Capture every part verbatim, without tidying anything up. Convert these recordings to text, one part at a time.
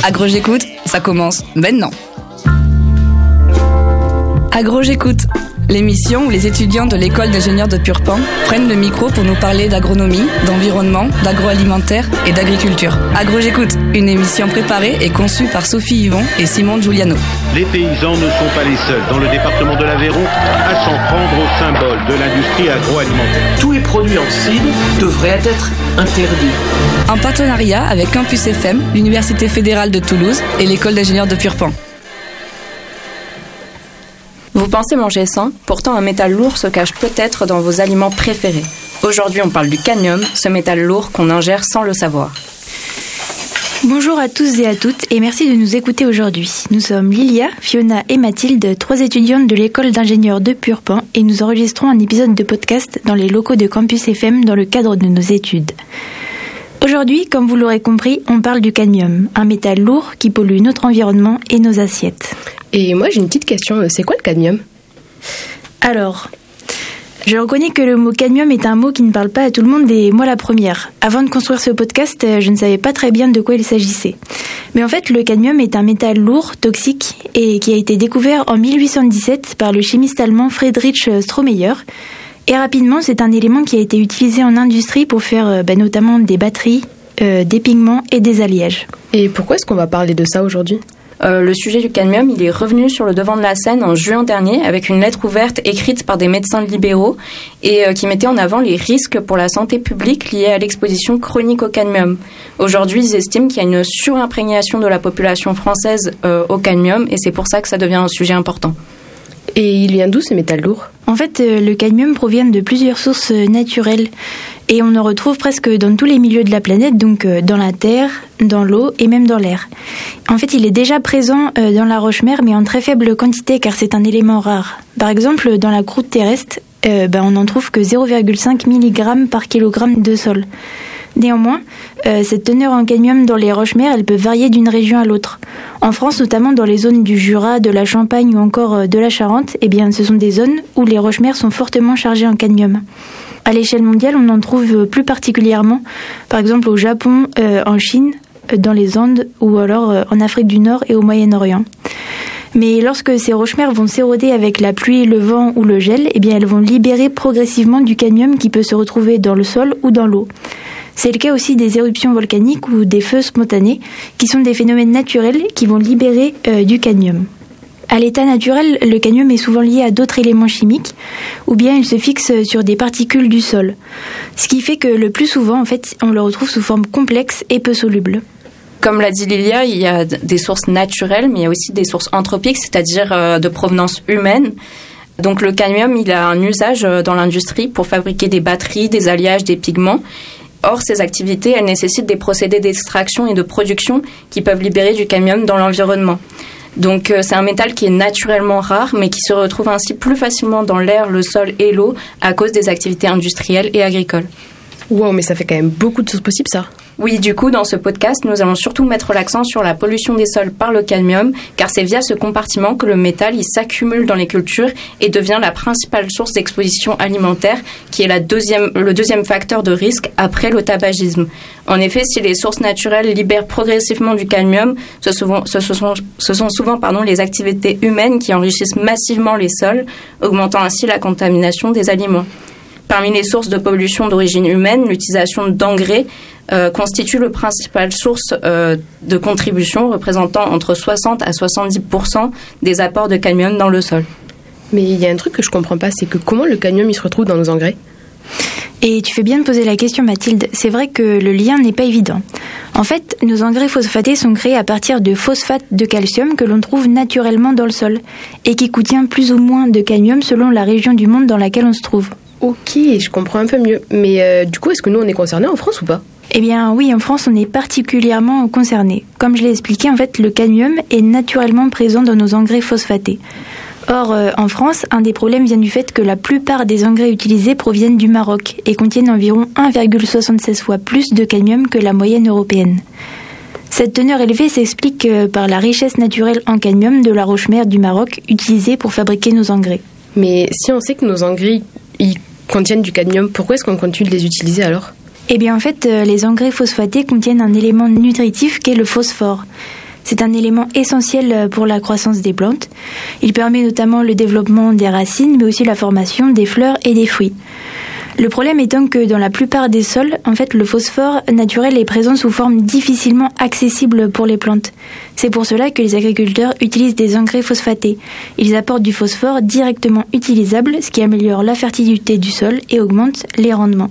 Agro j'écoute, ça commence maintenant. Agro j'écoute, l'émission où les étudiants de l'école d'ingénieurs de Purpan prennent le micro pour nous parler d'agronomie, d'environnement, d'agroalimentaire et d'agriculture. Agro j'écoute, une émission préparée et conçue par Sophie Yvon et Simone Giuliano. Les paysans ne sont pas les seuls dans le département de l'Aveyron à s'en prendre au symbole de l'industrie agroalimentaire. Tous les produits en cidre devraient être interdits. En partenariat avec Campus F M, l'Université fédérale de Toulouse et l'école d'ingénieurs de Purpan. Vous pensez manger sain, pourtant un métal lourd se cache peut-être dans vos aliments préférés. Aujourd'hui, on parle du cadmium, ce métal lourd qu'on ingère sans le savoir. Bonjour à tous et à toutes et merci de nous écouter aujourd'hui. Nous sommes Lilia, Fiona et Mathilde, trois étudiantes de l'école d'ingénieurs de Purpan et nous enregistrons un épisode de podcast dans les locaux de Campus F M dans le cadre de nos études. Aujourd'hui, comme vous l'aurez compris, on parle du cadmium, un métal lourd qui pollue notre environnement et nos assiettes. Et moi j'ai une petite question, c'est quoi le cadmium ? Alors, je reconnais que le mot cadmium est un mot qui ne parle pas à tout le monde et moi la première. Avant de construire ce podcast, je ne savais pas très bien de quoi il s'agissait. Mais en fait, le cadmium est un métal lourd, toxique, et qui a été découvert en mille huit cent dix-sept par le chimiste allemand Friedrich Strohmeyer. Et rapidement, c'est un élément qui a été utilisé en industrie pour faire bah, notamment des batteries, euh, des pigments et des alliages. Et pourquoi est-ce qu'on va parler de ça aujourd'hui ? Euh, le sujet du cadmium, il est revenu sur le devant de la scène en juin dernier avec une lettre ouverte écrite par des médecins libéraux et euh, qui mettait en avant les risques pour la santé publique liés à l'exposition chronique au cadmium. Aujourd'hui, ils estiment qu'il y a une surimprégnation de la population française euh, au cadmium et c'est pour ça que ça devient un sujet important. Et il vient d'où ce métal lourd ? En fait, euh, le cadmium provient de plusieurs sources euh, naturelles et on en retrouve presque dans tous les milieux de la planète, donc euh, dans la terre, dans l'eau et même dans l'air. En fait, il est déjà présent euh, dans la roche-mère, mais en très faible quantité car c'est un élément rare. Par exemple, dans la croûte terrestre, euh, ben, on n'en trouve que zéro virgule cinq milligrammes par kilogramme de sol. Néanmoins, euh, cette teneur en cadmium dans les roches-mères, elle peut varier d'une région à l'autre. En France, notamment dans les zones du Jura, de la Champagne ou encore euh, de la Charente, eh bien, ce sont des zones où les roches-mères sont fortement chargées en cadmium. À l'échelle mondiale, on en trouve plus particulièrement, par exemple au Japon, euh, en Chine, dans les Andes ou alors euh, en Afrique du Nord et au Moyen-Orient. Mais lorsque ces roches-mères vont s'éroder avec la pluie, le vent ou le gel, eh bien, elles vont libérer progressivement du cadmium qui peut se retrouver dans le sol ou dans l'eau. C'est le cas aussi des éruptions volcaniques ou des feux spontanés, qui sont des phénomènes naturels qui vont libérer euh, du cadmium. À l'état naturel, le cadmium est souvent lié à d'autres éléments chimiques, ou bien il se fixe sur des particules du sol. Ce qui fait que le plus souvent, en fait, on le retrouve sous forme complexe et peu soluble. Comme l'a dit Lilia, il y a des sources naturelles, mais il y a aussi des sources anthropiques, c'est-à-dire euh, de provenance humaine. Donc le cadmium, il a un usage dans l'industrie pour fabriquer des batteries, des alliages, des pigments. Or, ces activités, elles nécessitent des procédés d'extraction et de production qui peuvent libérer du cadmium dans l'environnement. Donc, euh, c'est un métal qui est naturellement rare, mais qui se retrouve ainsi plus facilement dans l'air, le sol et l'eau à cause des activités industrielles et agricoles. Wow, mais ça fait quand même beaucoup de choses possibles, ça. Oui, du coup, dans ce podcast, nous allons surtout mettre l'accent sur la pollution des sols par le cadmium, car c'est via ce compartiment que le métal il s'accumule dans les cultures et devient la principale source d'exposition alimentaire, qui est la deuxième, le deuxième facteur de risque après le tabagisme. En effet, si les sources naturelles libèrent progressivement du cadmium, ce, souvent, ce, ce sont, ce sont souvent pardon, les activités humaines qui enrichissent massivement les sols, augmentant ainsi la contamination des aliments. Parmi les sources de pollution d'origine humaine, l'utilisation d'engrais euh, constitue la principale source euh, de contribution, représentant entre soixante à soixante-dix pour cent des apports de cadmium dans le sol. Mais il y a un truc que je comprends pas, c'est que comment le cadmium il se retrouve dans nos engrais ? Et tu fais bien de poser la question, Mathilde. C'est vrai que le lien n'est pas évident. En fait, nos engrais phosphatés sont créés à partir de phosphate de calcium que l'on trouve naturellement dans le sol et qui contient plus ou moins de cadmium selon la région du monde dans laquelle on se trouve. Ok, je comprends un peu mieux. Mais euh, du coup, est-ce que nous, on est concernés en France ou pas ? Eh bien oui, en France, on est particulièrement concernés. Comme je l'ai expliqué, en fait, le cadmium est naturellement présent dans nos engrais phosphatés. Or, euh, en France, un des problèmes vient du fait que la plupart des engrais utilisés proviennent du Maroc et contiennent environ un virgule soixante-seize fois plus de cadmium que la moyenne européenne. Cette teneur élevée s'explique euh, par la richesse naturelle en cadmium de la roche-mère du Maroc utilisée pour fabriquer nos engrais. Mais si on sait que nos engrais ils contiennent du cadmium, pourquoi est-ce qu'on continue de les utiliser alors ? Eh bien en fait, euh, les engrais phosphatés contiennent un élément nutritif qu'est le phosphore. C'est un élément essentiel pour la croissance des plantes. Il permet notamment le développement des racines, mais aussi la formation des fleurs et des fruits. Le problème étant que dans la plupart des sols, en fait, le phosphore naturel est présent sous forme difficilement accessible pour les plantes. C'est pour cela que les agriculteurs utilisent des engrais phosphatés. Ils apportent du phosphore directement utilisable, ce qui améliore la fertilité du sol et augmente les rendements.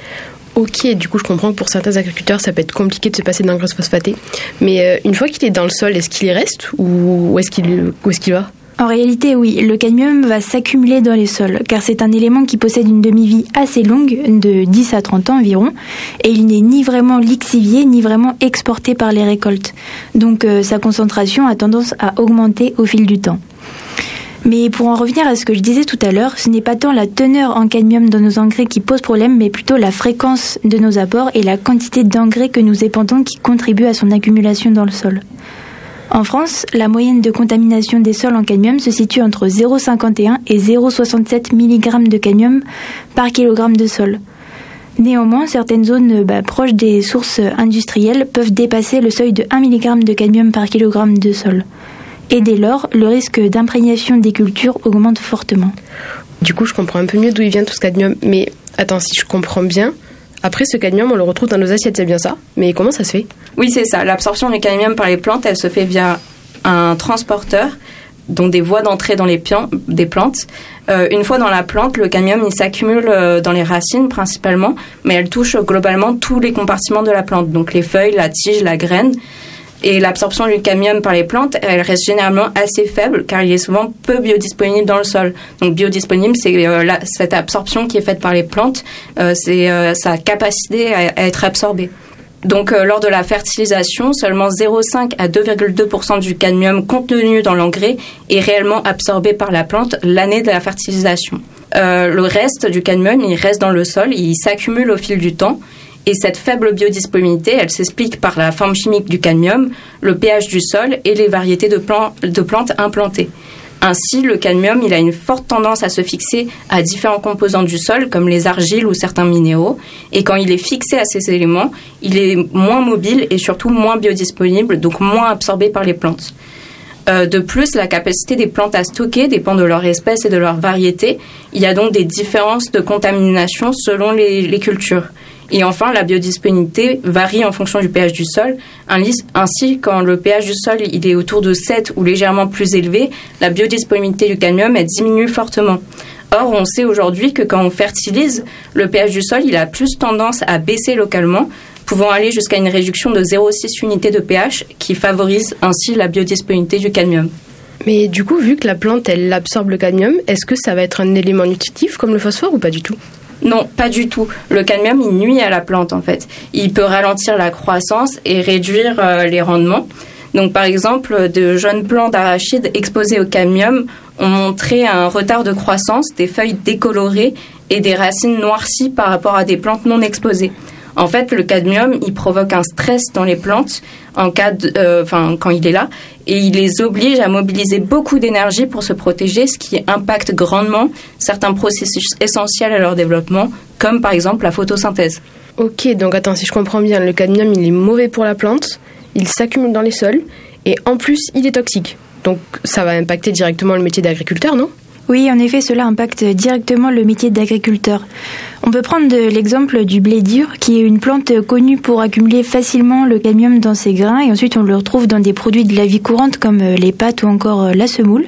Ok, du coup je comprends que pour certains agriculteurs ça peut être compliqué de se passer d'engrais phosphatés. Mais euh, une fois qu'il est dans le sol, est-ce qu'il y reste ou où est-ce qu'il, où est-ce qu'il va ? En réalité, oui, le cadmium va s'accumuler dans les sols, car c'est un élément qui possède une demi-vie assez longue, de dix à trente ans environ, et il n'est ni vraiment lixivié, ni vraiment exporté par les récoltes. Donc euh, sa concentration a tendance à augmenter au fil du temps. Mais pour en revenir à ce que je disais tout à l'heure, ce n'est pas tant la teneur en cadmium dans nos engrais qui pose problème, mais plutôt la fréquence de nos apports et la quantité d'engrais que nous épandons qui contribuent à son accumulation dans le sol. En France, la moyenne de contamination des sols en cadmium se situe entre zéro virgule cinquante et un et zéro virgule soixante-sept milligrammes de cadmium par kilogramme de sol. Néanmoins, certaines zones bah, proches des sources industrielles peuvent dépasser le seuil de un milligramme de cadmium par kilogramme de sol. Et dès lors, le risque d'imprégnation des cultures augmente fortement. Du coup, je comprends un peu mieux d'où il vient tout ce cadmium. Mais attends, si je comprends bien, après ce cadmium, on le retrouve dans nos assiettes, c'est bien ça ? Mais comment ça se fait ? Oui, c'est ça. L'absorption du cadmium par les plantes, elle se fait via un transporteur, dont des voies d'entrée dans les pian- des plantes. Euh, une fois dans la plante, le cadmium il s'accumule euh, dans les racines principalement, mais elle touche globalement tous les compartiments de la plante, donc les feuilles, la tige, la graine. Et l'absorption du cadmium par les plantes, elle reste généralement assez faible car il est souvent peu biodisponible dans le sol. Donc biodisponible, c'est euh, la, cette absorption qui est faite par les plantes, euh, c'est euh, sa capacité à, à être absorbée. Donc euh, lors de la fertilisation, seulement zéro virgule cinq à deux virgule deux pour cent du cadmium contenu dans l'engrais est réellement absorbé par la plante l'année de la fertilisation. Euh, le reste du cadmium, il reste dans le sol, il s'accumule au fil du temps. Et cette faible biodisponibilité, elle s'explique par la forme chimique du cadmium, le pH du sol et les variétés de, plan- de plantes implantées. Ainsi, le cadmium, il a une forte tendance à se fixer à différents composants du sol, comme les argiles ou certains minéraux. Et quand il est fixé à ces éléments, il est moins mobile et surtout moins biodisponible, donc moins absorbé par les plantes. Euh, de plus, la capacité des plantes à stocker dépend de leur espèce et de leur variété. Il y a donc des différences de contamination selon les, les cultures. Et enfin, la biodisponibilité varie en fonction du pH du sol. Ainsi, quand le pH du sol il est autour de sept ou légèrement plus élevé, la biodisponibilité du cadmium elle diminue fortement. Or, on sait aujourd'hui que quand on fertilise, le pH du sol il a plus tendance à baisser localement, pouvant aller jusqu'à une réduction de zéro virgule six unité de pH, qui favorise ainsi la biodisponibilité du cadmium. Mais du coup, vu que la plante elle absorbe le cadmium, est-ce que ça va être un élément nutritif comme le phosphore ou pas du tout ? Non, pas du tout. Le cadmium, il nuit à la plante, en fait. Il peut ralentir la croissance et réduire euh, les rendements. Donc, par exemple, de jeunes plants d'arachides exposés au cadmium ont montré un retard de croissance, des feuilles décolorées et des racines noircies par rapport à des plantes non exposées. En fait, le cadmium, il provoque un stress dans les plantes en cas de, euh, enfin, quand il est là, et il les oblige à mobiliser beaucoup d'énergie pour se protéger, ce qui impacte grandement certains processus essentiels à leur développement, comme par exemple la photosynthèse. Ok, donc attends, si je comprends bien, le cadmium, il est mauvais pour la plante, il s'accumule dans les sols, et en plus, il est toxique. Donc ça va impacter directement le métier d'agriculteur, non ? Oui, en effet, cela impacte directement le métier d'agriculteur. On peut prendre de l'exemple du blé dur, qui est une plante connue pour accumuler facilement le cadmium dans ses grains, et ensuite on le retrouve dans des produits de la vie courante comme les pâtes ou encore la semoule.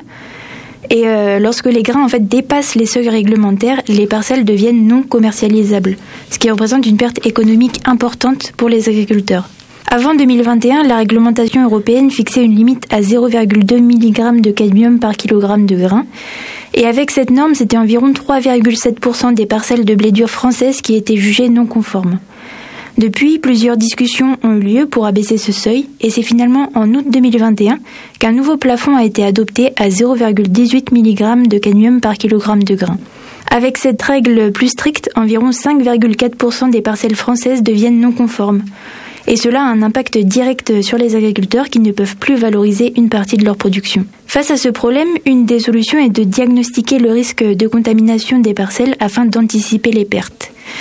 Et euh, lorsque les grains en fait dépassent les seuils réglementaires, les parcelles deviennent non commercialisables, ce qui représente une perte économique importante pour les agriculteurs. Avant deux mille vingt et un, la réglementation européenne fixait une limite à zéro virgule deux milligrammes de cadmium par kilogramme de grains. Et avec cette norme, c'était environ trois virgule sept pour cent des parcelles de blé dur françaises qui étaient jugées non conformes. Depuis, plusieurs discussions ont eu lieu pour abaisser ce seuil, et c'est finalement en août deux mille vingt et un qu'un nouveau plafond a été adopté à zéro virgule dix-huit milligrammes de cadmium par kilogramme de grains. Avec cette règle plus stricte, environ cinq virgule quatre pour cent des parcelles françaises deviennent non conformes. Et cela a un impact direct sur les agriculteurs qui ne peuvent plus valoriser une partie de leur production. Face à ce problème, une des solutions est de diagnostiquer le risque de contamination des parcelles afin d'anticiper les pertes.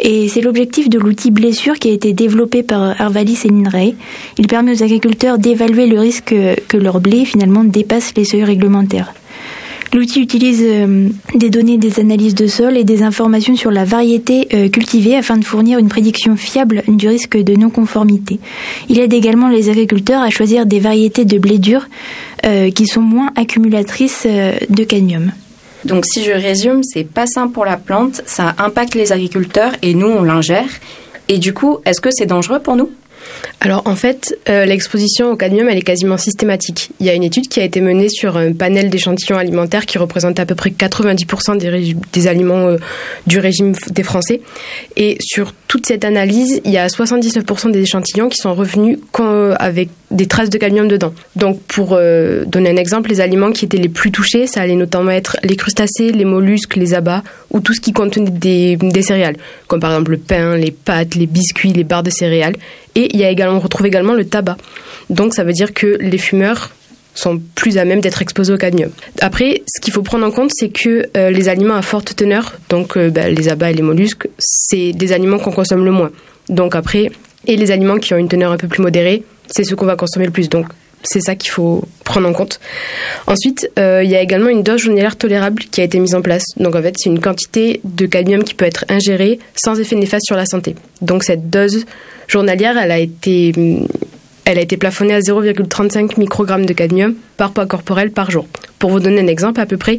Et c'est l'objectif de l'outil Blessure qui a été développé par Arvalis et Ninray. Il permet aux agriculteurs d'évaluer le risque que leur blé finalement dépasse les seuils réglementaires. L'outil utilise euh, des données des analyses de sol et des informations sur la variété euh, cultivée afin de fournir une prédiction fiable du risque de non-conformité. Il aide également les agriculteurs à choisir des variétés de blé dur euh, qui sont moins accumulatrices euh, de cadmium. Donc si je résume, c'est pas sain pour la plante, ça impacte les agriculteurs et nous on l'ingère. Et du coup, est-ce que c'est dangereux pour nous ? Alors en fait, euh, l'exposition au cadmium, elle est quasiment systématique. Il y a une étude qui a été menée sur un panel d'échantillons alimentaires qui représente à peu près quatre-vingt-dix pour cent des, rég- des aliments euh, du régime des Français. Et sur toute cette analyse, il y a soixante-dix-neuf pour cent des échantillons qui sont revenus quand, avec des traces de cadmium dedans. Donc pour euh, donner un exemple, les aliments qui étaient les plus touchés, ça allait notamment être les crustacés, les mollusques, les abats ou tout ce qui contenait des, des céréales, comme par exemple le pain, les pâtes, les biscuits, les barres de céréales. Et il y a également, on retrouve également le tabac. Donc ça veut dire que les fumeurs sont plus à même d'être exposés au cadmium. Après, ce qu'il faut prendre en compte, c'est que euh, les aliments à forte teneur, donc euh, bah, les abats et les mollusques, c'est des aliments qu'on consomme le moins. Donc après, et les aliments qui ont une teneur un peu plus modérée, c'est ceux qu'on va consommer le plus. Donc c'est ça qu'il faut prendre en compte. Ensuite, euh, il y a également une dose journalière tolérable qui a été mise en place. Donc en fait, c'est une quantité de cadmium qui peut être ingérée sans effet néfaste sur la santé. Donc cette dose journalière, elle a été, elle a été plafonnée à zéro virgule trente-cinq microgrammes de cadmium par poids corporel par jour. Pour vous donner un exemple, à peu près,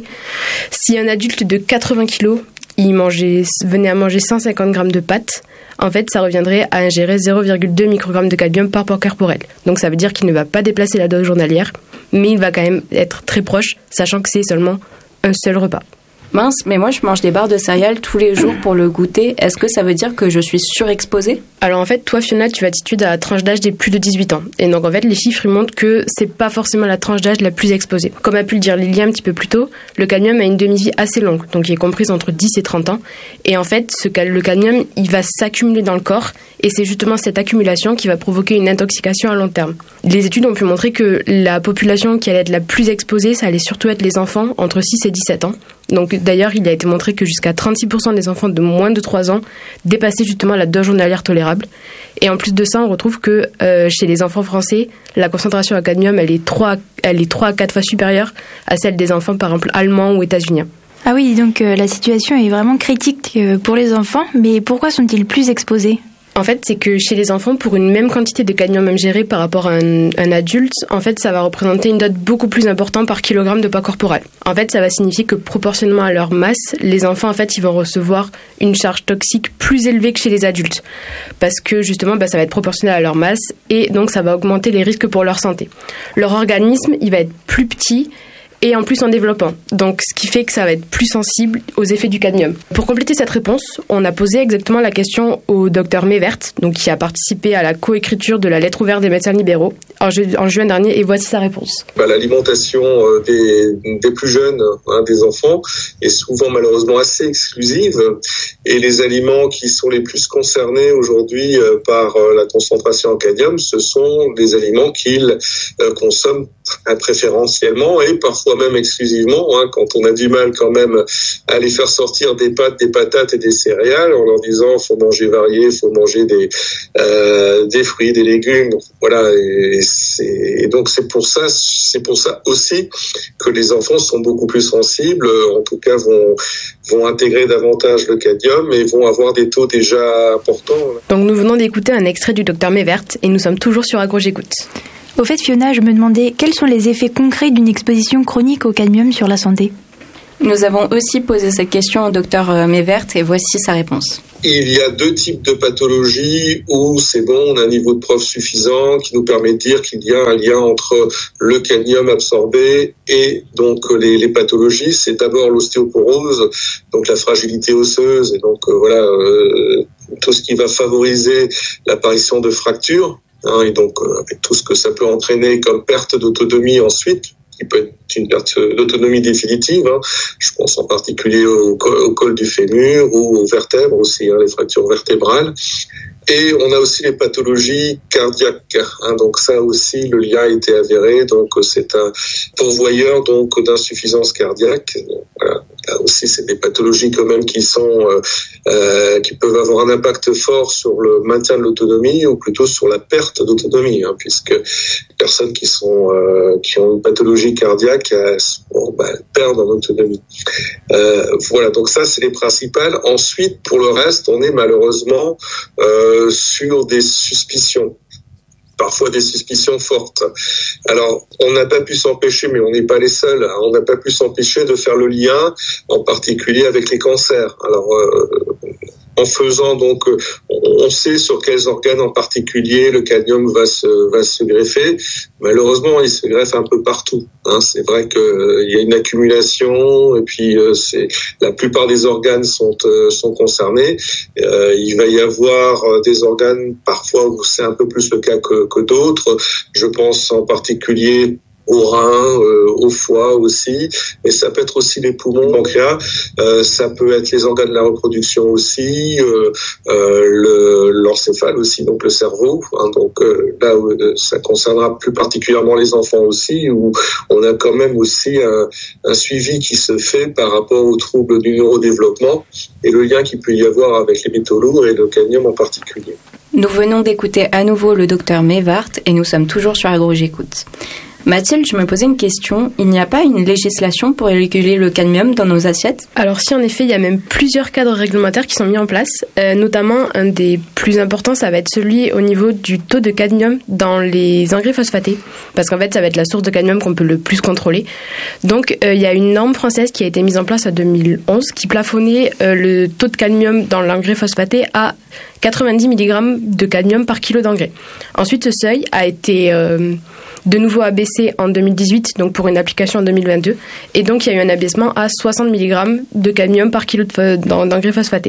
si un adulte de quatre-vingts kilos il mangeait, venait à manger cent cinquante grammes de pâtes, en fait, ça reviendrait à ingérer zéro virgule deux microgrammes de cadmium par poids corporel. Donc ça veut dire qu'il ne va pas déplacer la dose journalière, mais il va quand même être très proche, sachant que c'est seulement un seul repas. Mince, mais moi je mange des barres de céréales tous les jours pour le goûter. Est-ce que ça veut dire que je suis surexposée ? Alors en fait, toi Fiona, tu vas te situer à la tranche d'âge des plus de dix-huit ans. Et donc en fait, les chiffres ils montrent que c'est pas forcément la tranche d'âge la plus exposée. Comme a pu le dire Lily un petit peu plus tôt, le cadmium a une demi-vie assez longue, donc il est comprise entre dix et trente ans. Et en fait, ce, le cadmium, il va s'accumuler dans le corps et c'est justement cette accumulation qui va provoquer une intoxication à long terme. Les études ont pu montrer que la population qui allait être la plus exposée, ça allait surtout être les enfants entre six et dix-sept ans. Donc d'ailleurs, il a été montré que jusqu'à trente-six pour cent des enfants de moins de trois ans dépassaient justement la dose journalière tolérable. Et en plus de ça, on retrouve que euh, chez les enfants français, la concentration en cadmium, elle est trois, elle est trois à quatre fois supérieure à celle des enfants, par exemple, allemands ou états-uniens. Ah oui, donc euh, la situation est vraiment critique euh, pour les enfants, mais pourquoi sont-ils plus exposés ? En fait, c'est que chez les enfants, pour une même quantité de cadmium ingéré par rapport à un, un adulte, en fait, ça va représenter une dose beaucoup plus importante par kilogramme de poids corporel. En fait, ça va signifier que proportionnellement à leur masse, les enfants, en fait, ils vont recevoir une charge toxique plus élevée que chez les adultes. Parce que, justement, bah, ça va être proportionnel à leur masse et donc ça va augmenter les risques pour leur santé. Leur organisme, il va être plus petit et en plus en développant. Donc, ce qui fait que ça va être plus sensible aux effets du cadmium. Pour compléter cette réponse, on a posé exactement la question au docteur Mévert, donc qui a participé à la coécriture de la lettre ouverte des médecins libéraux en, ju- en juin dernier, et voici sa réponse. Bah, l'alimentation des, des plus jeunes, hein, des enfants, est souvent malheureusement assez exclusive, et les aliments qui sont les plus concernés aujourd'hui euh, par euh, la concentration en cadmium, ce sont des aliments qu'ils euh, consomment préférentiellement et parfois même exclusivement, hein, quand on a du mal quand même à les faire sortir des pâtes, des patates et des céréales en leur disant faut manger varié, faut manger des euh, des fruits, des légumes. Donc, voilà, et, c'est, et donc c'est pour ça, c'est pour ça aussi que les enfants sont beaucoup plus sensibles, en tout cas vont vont intégrer davantage le cadmium et vont avoir des taux déjà importants. Donc nous venons d'écouter un extrait du docteur Mévert et nous sommes toujours sur AgroJécoute. Au fait, Fiona, je me demandais quels sont les effets concrets d'une exposition chronique au cadmium sur la santé ? Nous avons aussi posé cette question au docteur Mévert et voici sa réponse. Il y a deux types de pathologies où c'est bon, on a un niveau de preuve suffisant qui nous permet de dire qu'il y a un lien entre le cadmium absorbé et donc les, les pathologies. C'est d'abord l'ostéoporose, donc la fragilité osseuse et donc euh, voilà euh, tout ce qui va favoriser l'apparition de fractures. Hein, et donc, euh, avec tout ce que ça peut entraîner comme perte d'autonomie ensuite, qui peut être une perte d'autonomie définitive. Hein. Je pense en particulier au, au col du fémur ou aux vertèbres aussi, hein, les fractures vertébrales. Et on a aussi les pathologies cardiaques. Hein, donc ça aussi, le lien a été avéré. Donc c'est un pourvoyeur donc d'insuffisance cardiaque. Donc, voilà. Là aussi, c'est des pathologies quand même qui sont euh, euh, qui peuvent avoir un impact fort sur le maintien de l'autonomie ou plutôt sur la perte d'autonomie, hein, puisque les personnes qui sont euh, qui ont une pathologie cardiaque elles, bon, bah, elles perdent en autonomie. Euh, voilà, donc ça c'est les principales. Ensuite, pour le reste, on est malheureusement euh, sur des suspicions. Parfois des suspicions fortes. Alors, on n'a pas pu s'empêcher, mais on n'est pas les seuls, hein, on n'a pas pu s'empêcher de faire le lien, en particulier avec les cancers. Alors, euh, en faisant donc, on sait sur quels organes en particulier le cadmium va se va se greffer. Malheureusement, il se greffe un peu partout. Hein. C'est vrai que euh, il y a une accumulation et puis euh, c'est la plupart des organes sont euh, sont concernés. Euh, il va y avoir euh, des organes parfois où c'est un peu plus le cas que que d'autres. Je pense en particulier au rein, euh, au foie aussi, mais ça peut être aussi les poumons, le pancréas, euh, ça peut être les organes de la reproduction aussi, euh, euh, le, l'encéphale aussi, donc le cerveau, hein, donc euh, là où ça concernera plus particulièrement les enfants aussi, où on a quand même aussi un, un suivi qui se fait par rapport aux troubles du neurodéveloppement et le lien qu'il peut y avoir avec les métaux lourds et le cadmium en particulier. Nous venons d'écouter à nouveau le docteur Mévart et nous sommes toujours sur AgroJécoute. Mathilde, je me posais une question. Il n'y a pas une législation pour réguler le cadmium dans nos assiettes ? Alors si, en effet, il y a même plusieurs cadres réglementaires qui sont mis en place. Euh, notamment, un des plus importants, ça va être celui au niveau du taux de cadmium dans les engrais phosphatés. Parce qu'en fait, ça va être la source de cadmium qu'on peut le plus contrôler. Donc, euh, il y a une norme française qui a été mise en place en deux mille onze qui plafonnait euh, le taux de cadmium dans l'engrais phosphaté à quatre-vingt-dix milligrammes de cadmium par kilo d'engrais. Ensuite, ce seuil a été euh, de nouveau abaissé en deux mille dix-huit, donc pour une application en deux mille vingt-deux. Et donc, il y a eu un abaissement à soixante milligrammes de cadmium par kilo de, d'engrais phosphaté.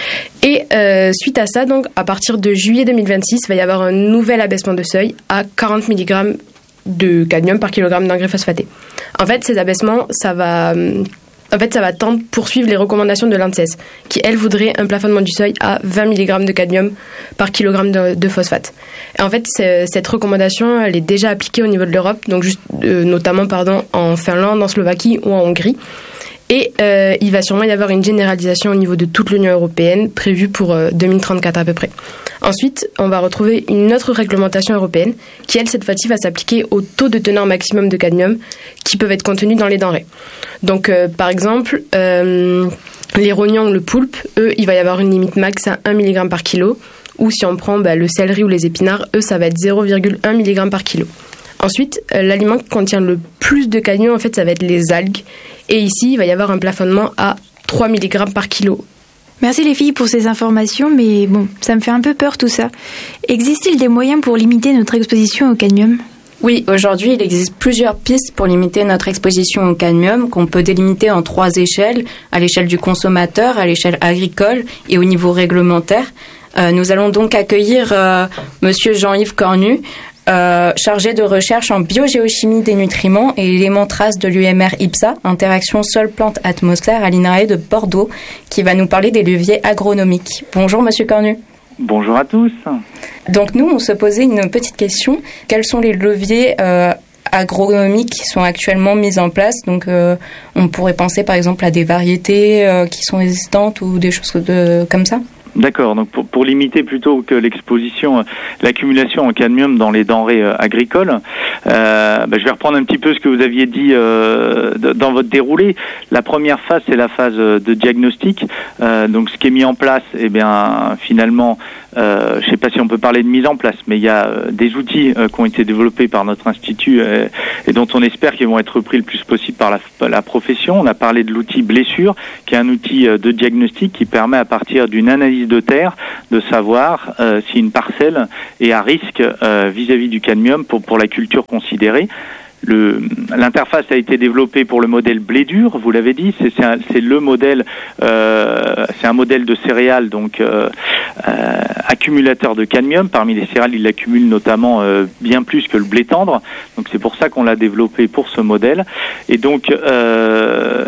Et euh, suite à ça, donc, à partir de juillet deux mille vingt-six, il va y avoir un nouvel abaissement de seuil à quarante milligrammes de cadmium par kilogramme d'engrais phosphaté. En fait, ces abaissements, ça va... En fait, ça va tendre poursuivre les recommandations de l'ANSES, qui, elle, voudrait un plafonnement du seuil à vingt milligrammes de cadmium par kilogramme de, de phosphate. Et en fait, cette recommandation, elle est déjà appliquée au niveau de l'Europe, donc juste, euh, notamment pardon, en Finlande, en Slovaquie ou en Hongrie. Et euh, il va sûrement y avoir une généralisation au niveau de toute l'Union européenne, prévue pour euh, deux mille trente-quatre à peu près. Ensuite, on va retrouver une autre réglementation européenne, qui, elle, cette fois-ci, va s'appliquer au taux de teneur maximum de cadmium qui peuvent être contenus dans les denrées. Donc, euh, par exemple, euh, les rognons ou le poulpe, eux, il va y avoir une limite max à un milligramme par kilo. Ou si on prend bah, le céleri ou les épinards, eux, ça va être zéro virgule un milligramme par kilo. Ensuite, euh, l'aliment qui contient le plus de cadmium, en fait, ça va être les algues. Et ici, il va y avoir un plafonnement à trois milligrammes par kilo. Merci les filles pour ces informations, mais bon, ça me fait un peu peur tout ça. Existe-t-il des moyens pour limiter notre exposition au cadmium ? Oui, aujourd'hui, il existe plusieurs pistes pour limiter notre exposition au cadmium qu'on peut délimiter en trois échelles, à l'échelle du consommateur, à l'échelle agricole et au niveau réglementaire. Euh, nous allons donc accueillir euh, Monsieur Jean-Yves Cornu, Euh, chargé de recherche en biogéochimie des nutriments et éléments traces de l'U M R IPSA, interaction sol-plante-atmosphère à l'I N R A E de Bordeaux, qui va nous parler des leviers agronomiques. Bonjour Monsieur Cornu. Bonjour à tous. Donc nous, on se posait une petite question. Quels sont les leviers euh, agronomiques qui sont actuellement mis en place ? Donc euh, on pourrait penser par exemple à des variétés euh, qui sont résistantes ou des choses de, comme ça ? D'accord, donc pour, pour limiter plutôt que l'exposition, l'accumulation en cadmium dans les denrées euh, agricoles, euh, bah, je vais reprendre un petit peu ce que vous aviez dit euh, dans votre déroulé. La première phase, c'est la phase de diagnostic. Euh, donc ce qui est mis en place, eh bien finalement, euh, je ne sais pas si on peut parler de mise en place, mais il y a euh, des outils euh, qui ont été développés par notre institut euh, et dont on espère qu'ils vont être repris le plus possible par la, la profession. On a parlé de l'outil blessure, qui est un outil euh, de diagnostic qui permet à partir d'une analyse de terre de savoir euh, si une parcelle est à risque euh, vis-à-vis du cadmium pour, pour la culture considérée. Le, l'interface a été développée pour le modèle blé dur, vous l'avez dit, c'est, c'est, un, c'est le modèle, euh, c'est un modèle de céréales, donc euh, euh, accumulateur de cadmium. Parmi les céréales, il accumule notamment euh, bien plus que le blé tendre, donc c'est pour ça qu'on l'a développé pour ce modèle. Et donc euh,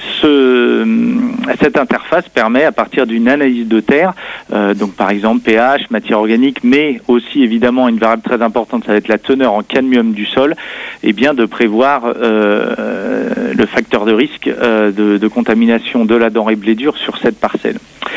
ce, cette interface permet, à partir d'une analyse de terre, euh, donc par exemple pH, matière organique, mais aussi évidemment une variable très importante, ça va être la teneur en cadmium du sol, et bien de prévoir euh, le facteur de risque euh, de, de contamination de la denrée blé dur sur cette parcelle.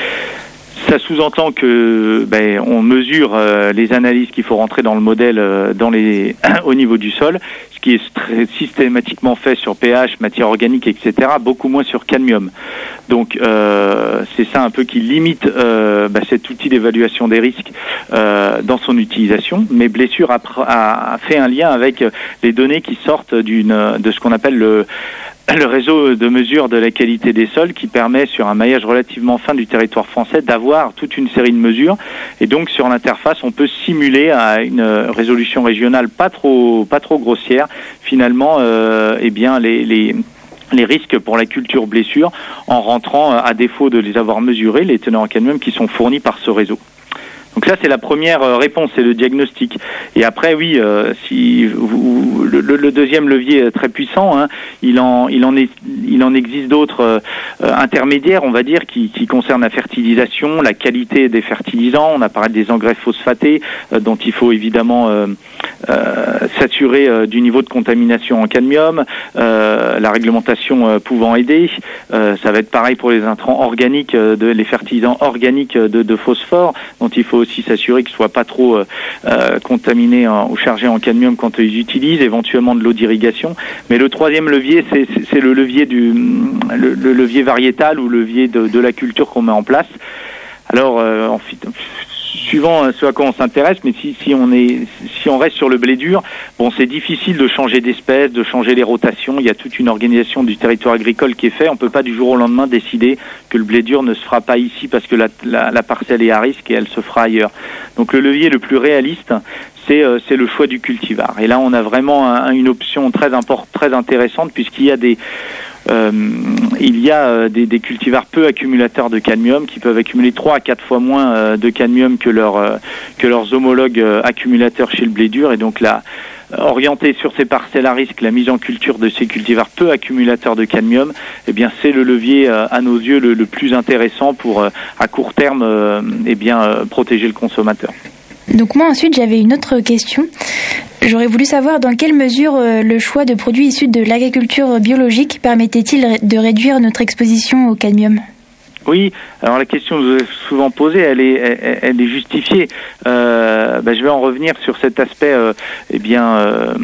Ça sous-entend que ben, on mesure euh, les analyses qu'il faut rentrer dans le modèle euh, dans les au niveau du sol, ce qui est très systématiquement fait sur pH, matière organique, et cetera, beaucoup moins sur cadmium. Donc euh, c'est ça un peu qui limite euh, ben, cet outil d'évaluation des risques euh, dans son utilisation. Mais Blessure a, a, a fait un lien avec les données qui sortent d'une de ce qu'on appelle le le réseau de mesure de la qualité des sols, qui permet sur un maillage relativement fin du territoire français d'avoir toute une série de mesures, et donc sur l'interface on peut simuler à une résolution régionale pas trop pas trop grossière finalement euh, eh bien les, les les risques pour la culture blessure en rentrant, à défaut de les avoir mesurés, les teneurs en cadmium qui sont fournis par ce réseau. Donc ça, c'est la première réponse, c'est le diagnostic. Et après, oui, euh, si vous, le, le deuxième levier très puissant, hein, il en, il en est, il en existe d'autres euh, intermédiaires, on va dire, qui, qui concernent la fertilisation, la qualité des fertilisants. On a parlé des engrais phosphatés, euh, dont il faut évidemment euh, euh, s'assurer euh, du niveau de contamination en cadmium, euh, la réglementation euh, pouvant aider. Euh, ça va être pareil pour les intrants organiques, euh, de, les fertilisants organiques de, de phosphore, dont il faut aussi s'assurer qu'ils ne soient pas trop euh, contaminés en, ou chargés en cadmium quand ils utilisent, éventuellement de l'eau d'irrigation. Mais le troisième levier, c'est, c'est, c'est le levier du le, le levier variétal ou levier de, de la culture qu'on met en place. Alors, euh, en fait, suivant ce à quoi on s'intéresse, mais si, si on est, si on reste sur le blé dur, bon, c'est difficile de changer d'espèce, de changer les rotations. Il y a toute une organisation du territoire agricole qui est faite. On peut pas du jour au lendemain décider que le blé dur ne se fera pas ici parce que la, la, la parcelle est à risque et elle se fera ailleurs. Donc le levier le plus réaliste, c'est, euh, c'est le choix du cultivar. Et là, on a vraiment un, une option très importante, très intéressante, puisqu'il y a des Euh, il y a euh, des, des cultivars peu accumulateurs de cadmium qui peuvent accumuler trois à quatre fois moins euh, de cadmium que, leur, euh, que leurs homologues euh, accumulateurs chez le blé dur. Et donc là, orienter sur ces parcelles à risque la mise en culture de ces cultivars peu accumulateurs de cadmium, eh bien c'est le levier euh, à nos yeux le, le plus intéressant pour euh, à court terme euh, eh bien euh, protéger le consommateur. Donc moi ensuite j'avais une autre question. J'aurais voulu savoir dans quelle mesure euh, le choix de produits issus de l'agriculture biologique permettait-il de réduire notre exposition au cadmium ? Oui, alors la question que vous avez souvent posée, elle est, elle, elle est justifiée. Euh, ben, je vais en revenir sur cet aspect, euh, eh bien, euh,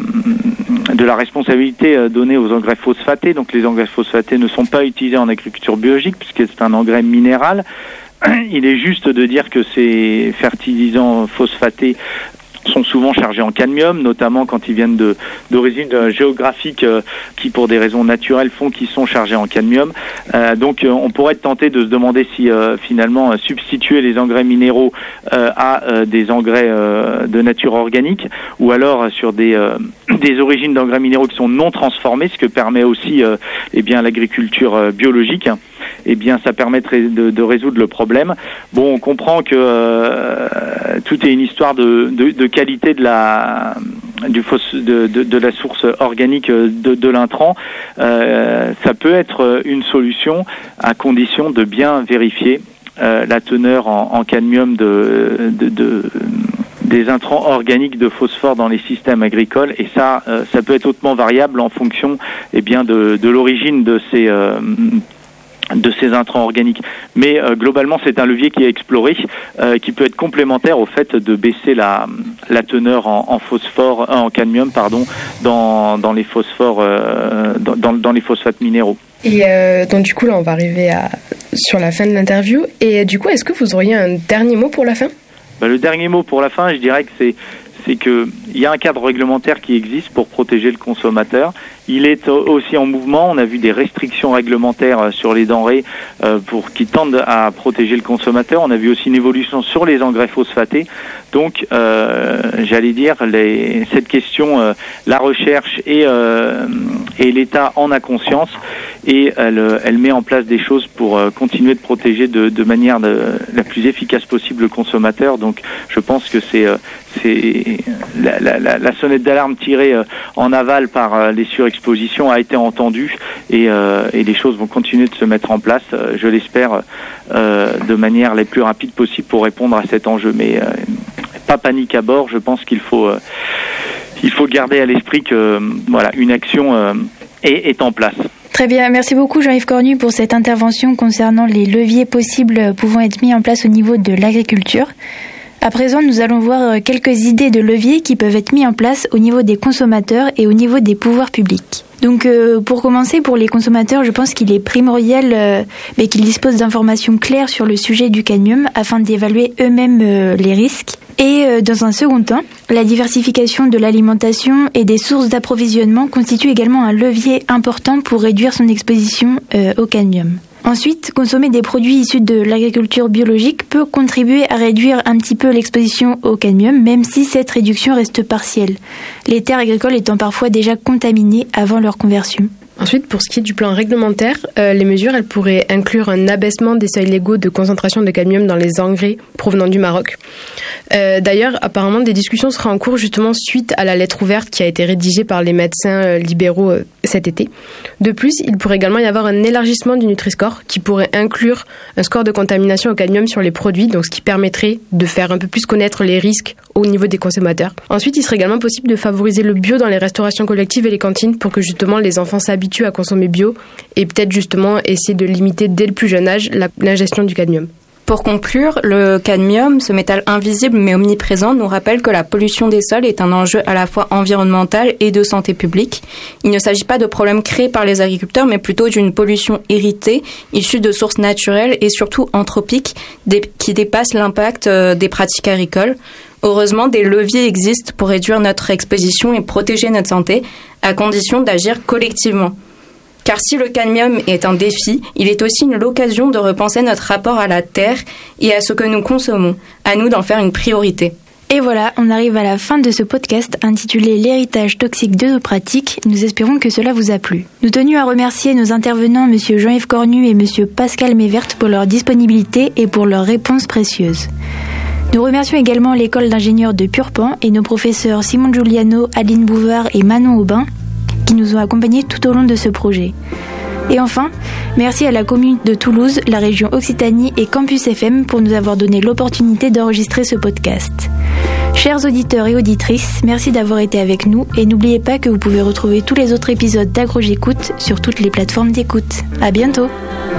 de la responsabilité donnée aux engrais phosphatés. Donc les engrais phosphatés ne sont pas utilisés en agriculture biologique puisque c'est un engrais minéral. Il est juste de dire que ces fertilisants phosphatés sont souvent chargés en cadmium, notamment quand ils viennent de d'origine géographique euh, qui, pour des raisons naturelles, font qu'ils sont chargés en cadmium. Euh, donc, euh, on pourrait être tenté de se demander si euh, finalement euh, substituer les engrais minéraux euh, à euh, des engrais euh, de nature organique, ou alors euh, sur des euh, des origines d'engrais minéraux qui sont non transformés, ce que permet aussi euh, eh bien l'agriculture euh, biologique. Eh bien, ça permettrait de, de résoudre le problème. Bon, on comprend que euh, tout est une histoire de, de, de qualité de la du fausse, de, de, de la source organique de, de l'intrant. Euh, ça peut être une solution à condition de bien vérifier euh, la teneur en, en cadmium de, de, de des intrants organiques de phosphore dans les systèmes agricoles, et ça, euh, ça peut être hautement variable en fonction, eh bien, de, de l'origine de ces euh, de ces intrants organiques. Mais euh, globalement, c'est un levier qui est exploré, euh, qui peut être complémentaire au fait de baisser la, la teneur en, en phosphore, euh, en cadmium, pardon, dans, dans les phosphores, euh, dans, dans les phosphates minéraux. Et euh, donc du coup, là, on va arriver à, sur la fin de l'interview. Et du coup, est-ce que vous auriez un dernier mot pour la fin ? Ben, le dernier mot pour la fin, je dirais que c'est c'est que il y a un cadre réglementaire qui existe pour protéger le consommateur. Il est aussi en mouvement. On a vu des restrictions réglementaires sur les denrées euh, pour qui tendent à protéger le consommateur. On a vu aussi une évolution sur les engrais phosphatés. Donc, euh, j'allais dire, les, cette question, euh, la recherche et, euh, et l'État en a conscience, et elle, elle met en place des choses pour euh, continuer de protéger de, de manière de, la plus efficace possible le consommateur. Donc, je pense que c'est, euh, c'est la, la, la sonnette d'alarme tirée euh, en aval par euh, les surexpositions a été entendue, et, euh, et les choses vont continuer de se mettre en place, euh, je l'espère, euh, de manière la plus rapide possible pour répondre à cet enjeu. Mais euh, pas panique à bord, je pense qu'il faut... Euh, il faut garder à l'esprit que voilà, une action euh, est, est en place. Très bien, merci beaucoup Jean-Yves Cornu pour cette intervention concernant les leviers possibles pouvant être mis en place au niveau de l'agriculture. À présent, nous allons voir quelques idées de leviers qui peuvent être mis en place au niveau des consommateurs et au niveau des pouvoirs publics. Donc euh, pour commencer, pour les consommateurs, je pense qu'il est primordial euh, mais qu'ils disposent d'informations claires sur le sujet du cadmium afin d'évaluer eux-mêmes euh, les risques. Et euh, dans un second temps, la diversification de l'alimentation et des sources d'approvisionnement constitue également un levier important pour réduire son exposition euh, au cadmium. Ensuite, consommer des produits issus de l'agriculture biologique peut contribuer à réduire un petit peu l'exposition au cadmium, même si cette réduction reste partielle, les terres agricoles étant parfois déjà contaminées avant leur conversion. Ensuite, pour ce qui est du plan réglementaire, euh, les mesures elles pourraient inclure un abaissement des seuils légaux de concentration de cadmium dans les engrais provenant du Maroc. Euh, d'ailleurs, apparemment, des discussions seraient en cours justement suite à la lettre ouverte qui a été rédigée par les médecins euh, libéraux euh, cet été. De plus, il pourrait également y avoir un élargissement du Nutri-Score qui pourrait inclure un score de contamination au cadmium sur les produits, donc ce qui permettrait de faire un peu plus connaître les risques au niveau des consommateurs. Ensuite, il serait également possible de favoriser le bio dans les restaurations collectives et les cantines pour que justement les enfants s'habituent à consommer bio et peut-être justement essayer de limiter dès le plus jeune âge la, l'ingestion du cadmium. Pour conclure, le cadmium, ce métal invisible mais omniprésent, nous rappelle que la pollution des sols est un enjeu à la fois environnemental et de santé publique. Il ne s'agit pas de problèmes créés par les agriculteurs, mais plutôt d'une pollution héritée, issue de sources naturelles et surtout anthropiques, qui dépassent l'impact des pratiques agricoles. Heureusement, des leviers existent pour réduire notre exposition et protéger notre santé, à condition d'agir collectivement. Car si le cadmium est un défi, il est aussi l'occasion de repenser notre rapport à la terre et à ce que nous consommons. À nous d'en faire une priorité. Et voilà, on arrive à la fin de ce podcast intitulé « L'héritage toxique de nos pratiques ». Nous espérons que cela vous a plu. Nous tenions à remercier nos intervenants, M. Jean-Yves Cornu et M. Pascal Mévert, pour leur disponibilité et pour leurs réponses précieuses. Nous remercions également l'école d'ingénieurs de Purpan et nos professeurs Simon Giuliano, Adeline Bouvard et Manon Aubin qui nous ont accompagnés tout au long de ce projet. Et enfin, merci à la commune de Toulouse, la région Occitanie et Campus F M pour nous avoir donné l'opportunité d'enregistrer ce podcast. Chers auditeurs et auditrices, merci d'avoir été avec nous et n'oubliez pas que vous pouvez retrouver tous les autres épisodes d'Agro J'écoute sur toutes les plateformes d'écoute. À bientôt!